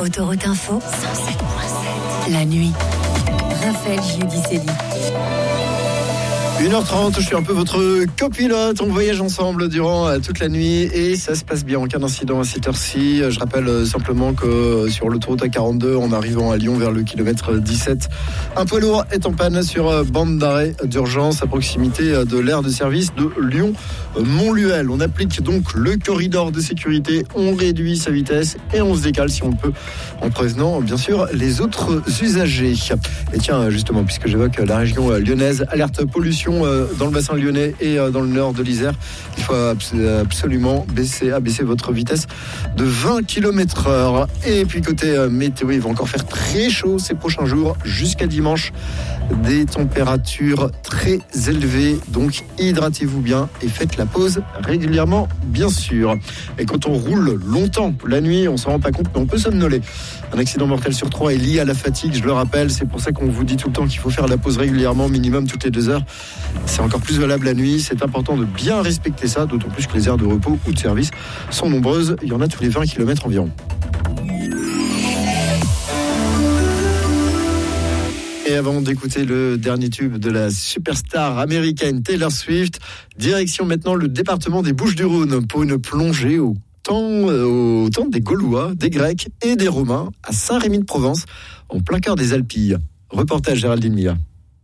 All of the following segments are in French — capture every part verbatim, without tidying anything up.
Autoroute Info, cent sept virgule sept. La nuit. Raphaël Giudicelli. une heure trente, je suis un peu votre copilote. On voyage ensemble durant euh, toute la nuit et ça se passe bien. Aucun incident à cette heure-ci. Je rappelle euh, simplement que euh, sur l'autoroute A quarante-deux, en arrivant à Lyon vers le kilomètre dix-sept, un poids lourd est en panne sur euh, bande d'arrêt d'urgence à proximité euh, de l'aire de service de Lyon-Montluel. On applique donc le corridor de sécurité, on réduit sa vitesse et on se décale si on le peut, en prévenant bien sûr les autres usagers. Et tiens, justement, puisque j'évoque la région euh, lyonnaise, alerte pollution dans le bassin lyonnais et dans le nord de l'Isère. Il faut absolument baisser, abaisser votre vitesse de vingt kilomètres heure. Et puis côté météo, il va encore faire très chaud ces prochains jours jusqu'à dimanche. Des températures très élevées, donc hydratez-vous bien et faites la pause régulièrement, bien sûr. Et quand on roule longtemps la nuit, on s'en rend pas compte, mais on peut somnoler. Un accident mortel sur trois est lié à la fatigue, je le rappelle. C'est pour ça qu'on vous dit tout le temps qu'il faut faire la pause régulièrement, minimum toutes les deux heures. C'est encore plus valable la nuit. C'est important de bien respecter ça, d'autant plus que les aires de repos ou de service sont nombreuses. Il y en a tous les vingt kilomètres environ. Et avant d'écouter le dernier tube de la superstar américaine Taylor Swift, direction maintenant le département des Bouches-du-Rhône pour une plongée au temps, au temps des Gaulois, des Grecs et des Romains à Saint-Rémy-de-Provence, en plein cœur des Alpilles. Reportage Géraldine Mia.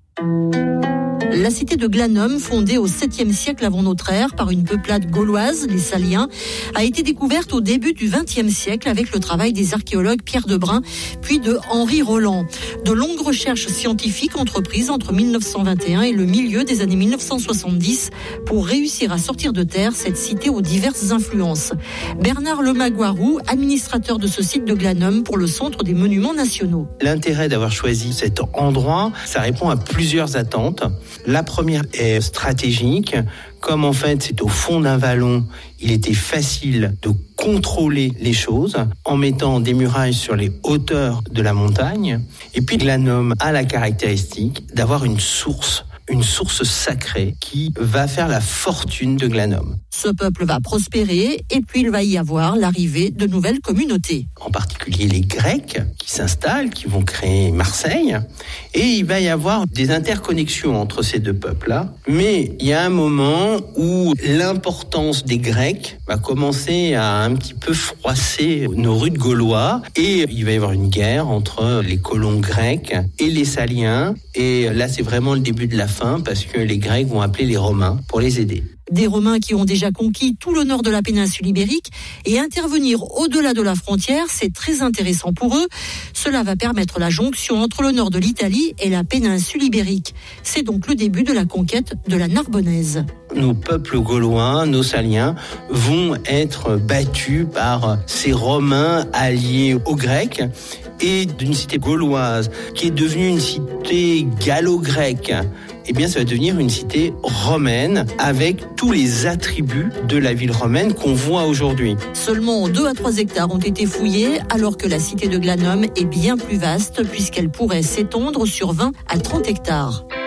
La cité de Glanum, fondée au septième siècle avant notre ère par une peuplade gauloise, les Saliens, a été découverte au début du vingtième siècle avec le travail des archéologues Pierre Debrun puis de Henri Roland. De longues recherches scientifiques entreprises entre mille neuf cent vingt et un et le milieu des années mille neuf cent soixante-dix pour réussir à sortir de terre cette cité aux diverses influences. Bernard Lemaguarou, administrateur de ce site de Glanum pour le Centre des Monuments Nationaux. L'intérêt d'avoir choisi cet endroit, ça répond à plusieurs attentes. La première est stratégique. Comme en fait c'est au fond d'un vallon, il était facile de contrôler les choses en mettant des murailles sur les hauteurs de la montagne. Et puis Glanum a la caractéristique d'avoir une source. Une source sacrée qui va faire la fortune de Glanum. Ce peuple va prospérer et puis il va y avoir l'arrivée de nouvelles communautés. En particulier les Grecs qui s'installent, qui vont créer Marseille. Et il va y avoir des interconnexions entre ces deux peuples-là. Mais il y a un moment où l'importance des Grecs va commencer à un petit peu froisser nos rudes Gaulois. Et il va y avoir une guerre entre les colons grecs et les Saliens. Et là, c'est vraiment le début de la fin parce que les Grecs vont appeler les Romains pour les aider. Des Romains qui ont déjà conquis tout le nord de la péninsule ibérique et intervenir au-delà de la frontière, c'est très intéressant pour eux. Cela va permettre la jonction entre le nord de l'Italie et la péninsule ibérique. C'est donc le début de la conquête de la Narbonnaise. Nos peuples gaulois, nos Saliens, vont être battus par ces Romains alliés aux Grecs et d'une cité gauloise qui est devenue une cité gallo-grecque. Eh bien, ça va devenir une cité romaine avec tous les attributs de la ville romaine qu'on voit aujourd'hui. Seulement deux à trois hectares ont été fouillés, alors que la cité de Glanum est bien plus vaste puisqu'elle pourrait s'étendre sur vingt à trente hectares.